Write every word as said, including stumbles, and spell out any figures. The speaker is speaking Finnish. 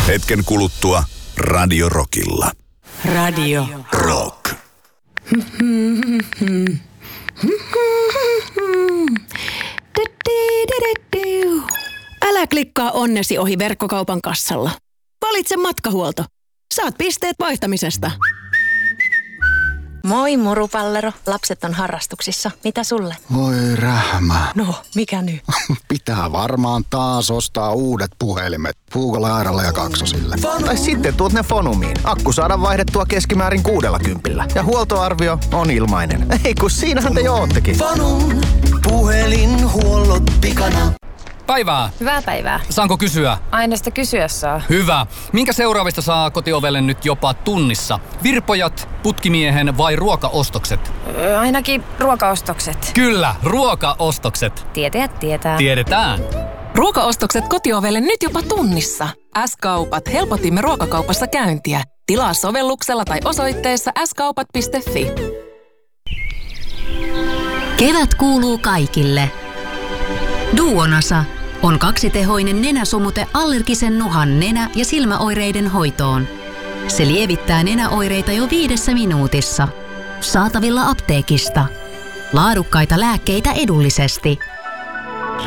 Hetken kuluttua Radio Rockilla. Radio Rock. Älä klikkaa onnesi ohi verkkokaupan kassalla. Valitse matkahuolto. Saat pisteet vaihtamisesta. Moi murupallero. Lapset on harrastuksissa. Mitä sulle? Voi rähmä. No, mikä nyt? Pitää varmaan taas ostaa uudet puhelimet. Puukolla, Airalla ja Kaksosille. Tai sitten tuot ne Fonumiin. Akku saadaan vaihdettua keskimäärin kuudella kympillä. Ja huoltoarvio on ilmainen. Ei kun siinähän te jo oottekin. Fonum, puhelinhuollot pikana. Päivää. Hyvää päivää. Saanko kysyä? Aina sitä kysyä saa. Hyvä. Minkä seuraavista saa kotiovelle nyt jopa tunnissa? Virpojat, putkimiehen vai ruokaostokset? Öö, ainakin ruokaostokset. Kyllä, ruokaostokset. Tietäjät tietää. Tiedetään. Ruokaostokset kotiovelle nyt jopa tunnissa. S-kaupat. Helpotimme ruokakaupassa käyntiä. Tilaa sovelluksella tai osoitteessa s kaupat piste f i. Kevät kuuluu kaikille. Duonasa on kaksitehoinen nenäsumute allergisen nuhan nenä- ja silmäoireiden hoitoon. Se lievittää nenäoireita jo viidessä minuutissa. Saatavilla apteekista. Laadukkaita lääkkeitä edullisesti.